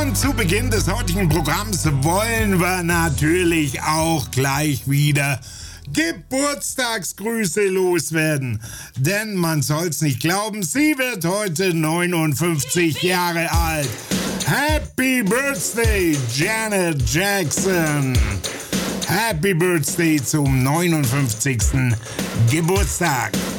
Und zu Beginn des heutigen Programms wollen wir natürlich auch gleich wieder Geburtstagsgrüße loswerden. Denn man soll's nicht glauben, sie wird heute 59 Jahre alt. Happy Birthday, Janet Jackson. Happy Birthday zum 59. Geburtstag.